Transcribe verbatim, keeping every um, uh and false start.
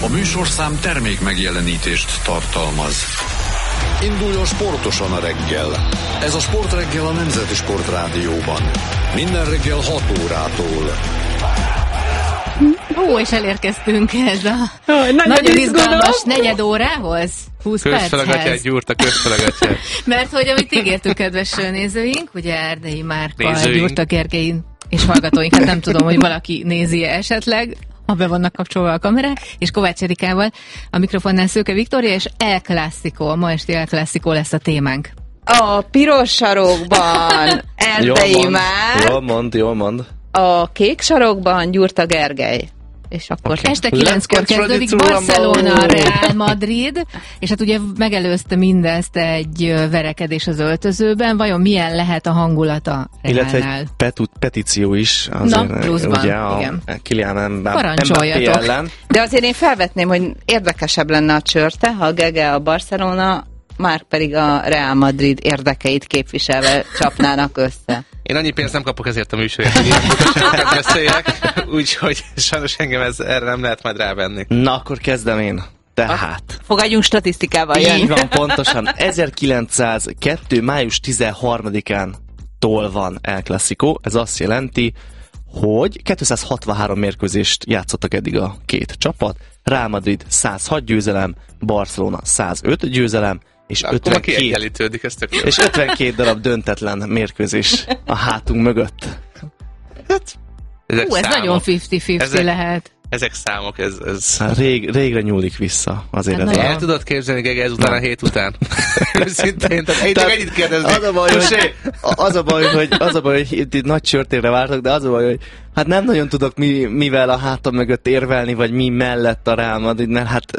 A műsorszám termék megjelenítést tartalmaz. Induljon sportosan a reggel. Ez a Sportreggel a Nemzeti Sportrádióban. Minden reggel hat órától. Ó, és elérkeztünk ez a oh, nagyon, nagyon izgalmas negyed órához. húsz perchez. Gyúrta, közfelegatját. Mert hogy amit ígértük, kedves nézőink, ugye Erdei Márka, Nézőink. Gyurta Gergely és hallgatóink, hát nem tudom, hogy valaki nézi esetleg, ha be vannak kapcsolva a kamerák, és Kovács Erikával a mikrofonnál Szőke Viktória, és El Clásico, ma esti El Clásico lesz a témánk. A piros sarokban Erdei Márk, Jól mond, jól mond. a kék sarokban Gyurta Gergely. És akkor Okay. Este kilenckor kezdődik Barcelona, Real Madrid, és hát ugye megelőzte mindezt egy ö, verekedés az öltözőben. Vajon milyen lehet a hangulata Illetve Realnál? egy petu- petíció is. Na, pluszban, ugye a igen. Kylian Mbappé Parancsoljatok. ellen. De azért én felvetném, hogy érdekesebb lenne a csörte, ha a Gege a Barcelona, Márk pedig a Real Madrid érdekeit képviselve csapnának össze. Én annyi pénzt nem kapok ezért a műsorért, hogy ilyen butaságokat beszéljek, úgyhogy sajnos engem ez, erre nem lehet majd rávenni. Na, akkor kezdem én. Tehát. Fogadjunk statisztikával, Így Jani. van, pontosan. ezerkilencszázkettő. május tizenharmadikán tól van El Clásico. Ez azt jelenti, hogy kétszázhatvanhárom mérkőzést játszottak eddig a két csapat. Real Madrid száz hat győzelem, Barcelona száz öt győzelem, és Akkor ma ötvenkét, kiegyenlítődik, ez tök jó. és ötvenkét darab döntetlen mérkőzés a hátunk mögött. Ezek Hú, ez számok. nagyon ötven-ötven Ezek- lehet. Ezek számok, ez... ez... Hát Rég, régre nyúlik vissza azért Hát ez nagyon. a... El tudod képzelni, Gege, ezután a hét után? Őszintén, tehát én csak Tehát ennyit kérdezni. Az a baj, hogy, az a baj, hogy, az a baj, hogy itt, itt nagy csörtére vártok, de az a baj, hogy hát nem nagyon tudok mi, mivel a hátam mögött érvelni, vagy mi mellett a Real Madrid, mert hát